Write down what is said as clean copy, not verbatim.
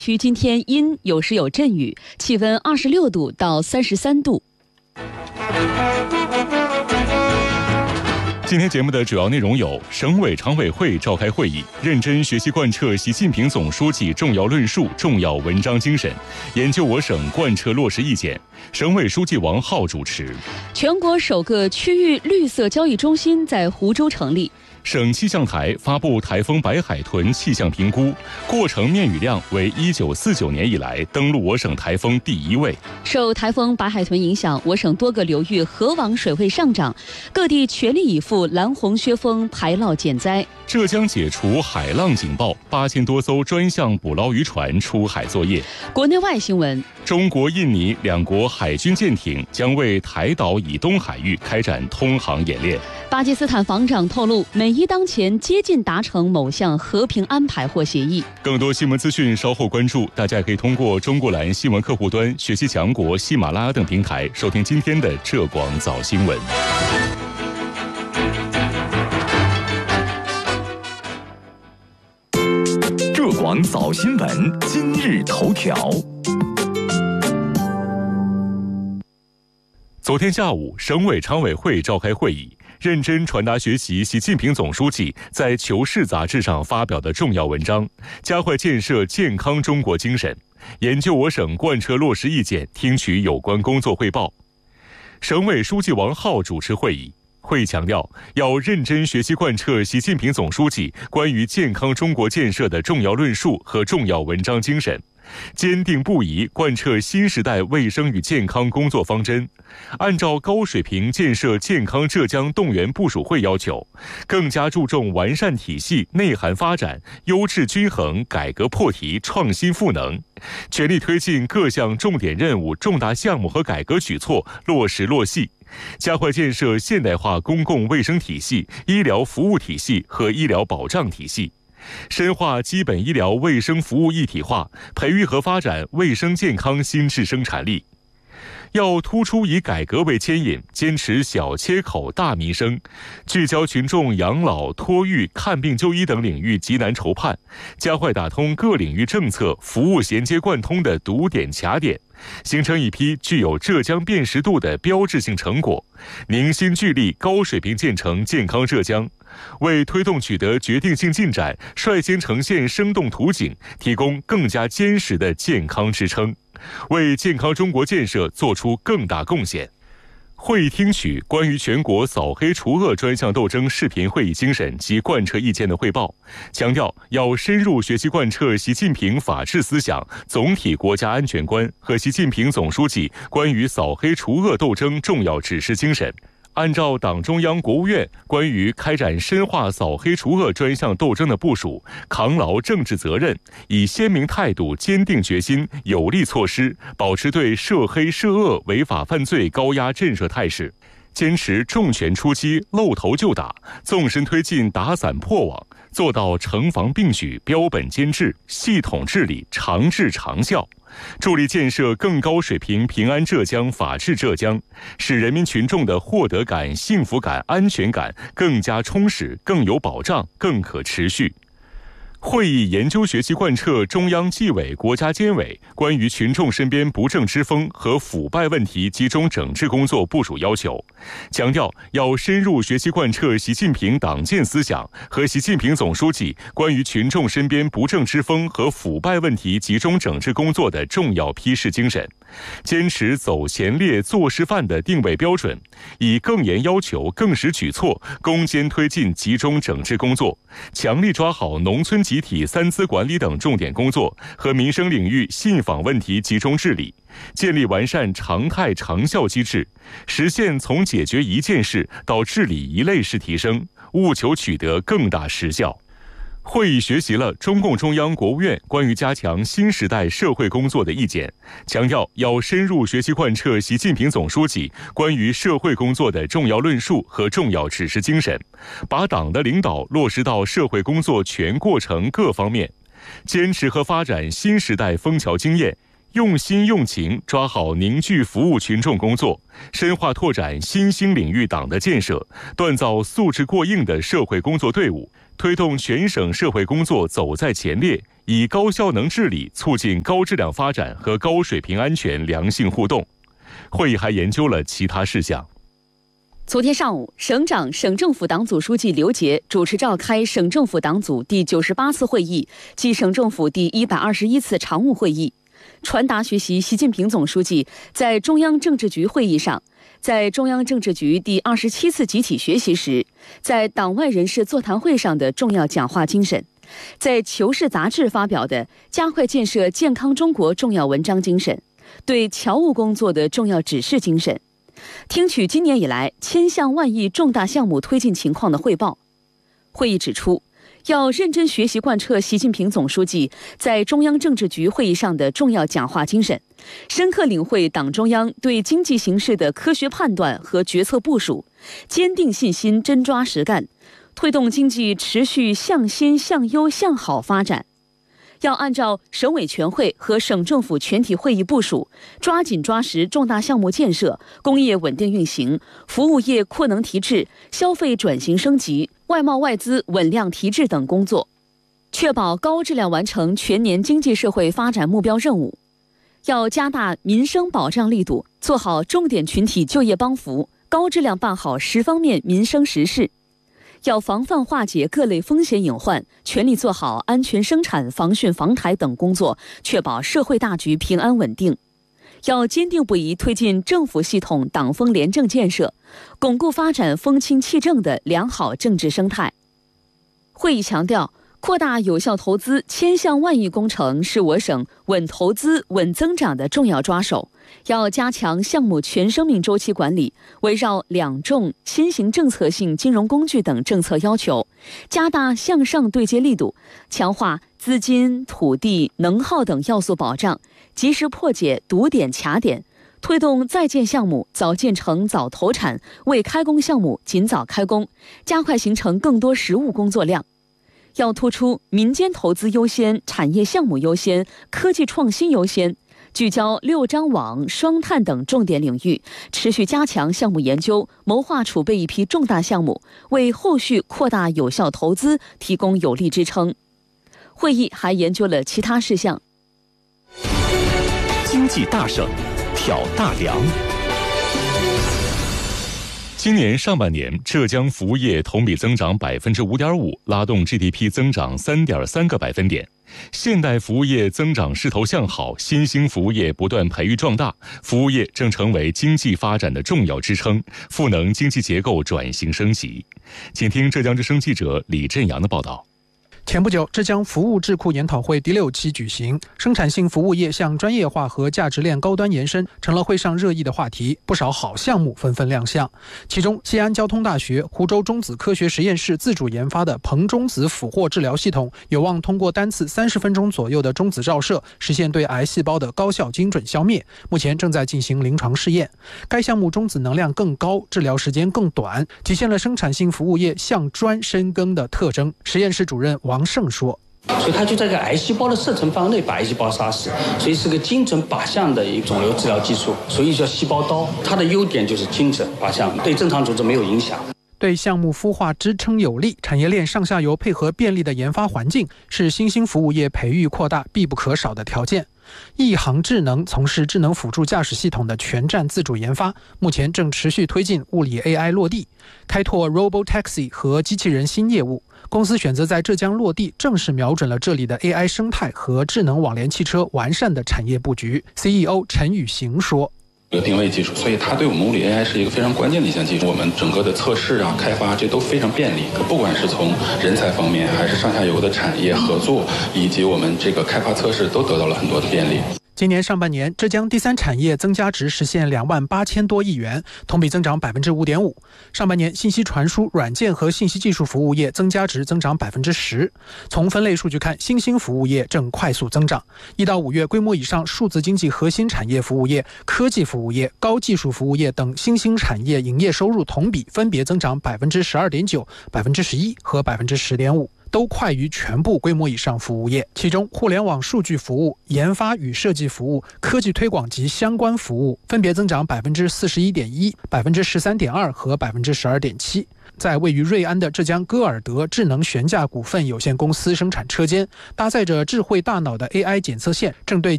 区今天阴，有时有阵雨，气温26度到33度。 今天节目的主要内容有：省委常委会召开会议，认真学习贯彻习近平总书记重要论述、重要文章精神，研究我省贯彻落实意见。省委书记王浩主持。 全国首个区域绿色交易中心在湖州成立。 省气象台发布台风白海豚气象评估，过程面雨量为1949年以来登陆我省台风第1位。 受台风白海豚影响，我省多个流域河网水位上涨，各地全力以赴蓝红削峰排涝减灾。 浙江解除海浪警报，8000多艘专项捕捞渔船出海作业。 国内外新闻： 中国、印尼两国海军舰艇将为台岛以东海域开展通航演练。 巴基斯坦防长透露，美伊当前接近达成某项和平安排或协议。 更多新闻资讯稍后关注，大家可以通过中国蓝新闻客户端、学习强国、喜马拉雅等平台收听今天的浙广早新闻。 浙广早新闻今日头条。 昨天下午，省委常委会召开会议，认真传达学习习近平总书记在《求是》杂志上发表的重要文章，加快建设健康中国精神，研究我省贯彻落实意见，听取有关工作汇报。省委书记王浩主持会议。会议强调，要认真学习贯彻习近平总书记关于健康中国建设的重要论述和重要文章精神，坚定不移贯彻新时代卫生与健康工作方针，按照高水平建设健康浙江动员部署会要求，更加注重完善体系、内涵发展、优质均衡、改革破题、创新赋能，全力推进各项重点任务、重大项目和改革举措落实落细，加快建设现代化公共卫生体系、医疗服务体系和医疗保障体系，深化基本医疗卫生服务一体化，培育和发展卫生健康新质生产力。要突出以改革为牵引，坚持小切口大民生，聚焦群众养老、托育、看病就医等领域急难愁盼，加快打通各领域政策、服务衔接贯通的堵点卡点，形成一批具有浙江辨识度的标志性成果，凝心聚力高水平建成健康浙江，为推动取得决定性进展率先呈现生动图景，提供更加坚实的健康支撑，为健康中国建设做出更大贡献。会议听取关于全国扫黑除恶专项斗争视频会议精神及贯彻意见的汇报，强调要深入学习贯彻习近平法治思想、总体国家安全观和习近平总书记关于扫黑除恶斗争重要指示精神，按照党中央、国务院关于开展深化扫黑除恶专项斗争的部署，扛牢政治责任，以鲜明态度、坚定决心、有力措施，保持对涉黑涉恶违法犯罪高压震慑态势，坚持重拳出击、露头就打，纵深推进打散破网，做到城防并举、标本兼治、系统治理、长治长效，助力建设更高水平平安浙江、法治浙江，使人民群众的获得感、幸福感、安全感更加充实、更有保障、更可持续。会议研究学习贯彻中央纪委国家监委关于群众身边不正之风和腐败问题集中整治工作部署要求，强调要深入学习贯彻习近平党建思想和习近平总书记关于群众身边不正之风和腐败问题集中整治工作的重要批示精神，坚持走前列、做示范的定位标准，以更严要求、更实举措攻坚推进集中整治工作，强力抓好农村集体三资管理等重点工作和民生领域信访问题集中治理，建立完善常态长效机制，实现从解决一件事到治理一类事提升，务求取得更大实效。会议学习了中共中央、国务院关于加强新时代社会工作的意见，强调要深入学习贯彻习近平总书记关于社会工作的重要论述和重要指示精神，把党的领导落实到社会工作全过程各方面，坚持和发展新时代枫桥经验，用心用情抓好凝聚服务群众工作，深化拓展新兴领域党的建设，锻造素质过硬的社会工作队伍， 推动全省社会工作走在前列，以高效能治理促进高质量发展和高水平安全良性互动。会议还研究了其他事项。 昨天上午，省长、省政府党组书记刘杰主持召开省政府党组第98次会议暨省政府第121次常务会议。传达学习习近平总书记在中央政治局会议上，在中央政治局第27次集体学习时，在党外人士座谈会上的重要讲话精神，在《求是》杂志发表的加快建设健康中国重要文章精神，对侨务工作的重要指示精神，听取今年以来千项万亿重大项目推进情况的汇报。会议指出，要认真学习贯彻习近平总书记在中央政治局会议上的重要讲话精神，深刻领会党中央对经济形势的科学判断和决策部署，坚定信心，真抓实干，推动经济持续向新、向优、向好发展。要按照省委全会和省政府全体会议部署，抓紧抓实重大项目建设、工业稳定运行、服务业扩能提质、消费转型升级、外贸外资稳量提质等工作，确保高质量完成全年经济社会发展目标任务。要加大民生保障力度，做好重点群体就业帮扶，高质量办好10方面民生实事。要防范化解各类风险隐患，全力做好安全生产、防汛防台等工作，确保社会大局平安稳定。要坚定不移推进政府系统党风廉政建设，巩固发展风清气正的良好政治生态。会议强调，扩大有效投资千项万亿工程是我省稳投资、稳增长的重要抓手。要加强项目全生命周期管理，围绕两重、新型政策性金融工具等政策要求，加大向上对接力度，强化资金、土地、能耗等要素保障，及时破解堵点卡点，推动在建项目早建成早投产，未开工项目尽早开工，加快形成更多实务工作量。要突出民间投资优先、产业项目优先、科技创新优先，聚焦6张网、双碳等重点领域，持续加强项目研究，谋划储备一批重大项目，为后续扩大有效投资提供有力支撑。会议还研究了其他事项。 经济大省，挑大梁。 今年上半年，浙江服务业同比增长5.5%，拉动 GDP 增长3.3个百分点。现代服务业增长势头向好，新兴服务业不断培育壮大，服务业正成为经济发展的重要支撑，赋能经济结构转型升级。请听浙江之声记者李振阳的报道。 前不久，浙江服务智库研讨会第6期举行，生产性服务业向专业化和价值链高端延伸成了会上热议的话题，不少好项目纷纷亮相。其中，西安交通大学湖州中子科学实验室自主研发的硼中子俘获治疗系统，有望通过单次30分钟左右的中子照射，实现对癌细胞的高效精准消灭，目前正在进行临床试验。该项目中子能量更高，治疗时间更短，体现了生产性服务业向专深耕的特征。实验室主任王胜说， 所以它就在这个癌细胞的射程范围内把癌细胞杀死，所以是个精准靶向的一个肿瘤治疗技术，所以叫细胞刀。它的优点就是精准靶向，对正常组织没有影响。 对项目孵化支撑有力，产业链上下游配合便利的研发环境，是新兴服务业培育扩大必不可少的条件。一航智能从事智能辅助驾驶系统的全站自主研发，目前正持续推进物理 AI 落地，开拓 Robotaxi 和机器人新业务。公司选择在浙江落地，正是瞄准了这里的 AI 生态和智能网联汽车完善的产业布局。CEO 陈宇行说， 定位技术，所以它对我们物理 AI 是一个非常关键的一项技术。我们整个的测试啊、开发这都非常便利，不管是从人才方面，还是上下游的产业合作，以及我们这个开发测试，都得到了很多的便利。 今年上半年，浙江第三产业增加值实现28000多亿元，同比增长5.5%。上半年，信息传输、软件和信息技术服务业增加值增长10%。从分类数据看，新兴服务业正快速增长。1到5月，规模以上数字经济核心产业服务业、科技服务业、高技术服务业等新兴产业营业收入同比分别增长12.9%、11%和10.5%。都快于全部规模以上服务业，其中互联网数据服务、研发与设计服务、科技推广及相关服务分别增长41.1%、13.2%和12.7%。 在位于瑞安的浙江戈尔德智能悬架股份有限公司生产车间，搭载着智慧大脑的 AI 检测线，正对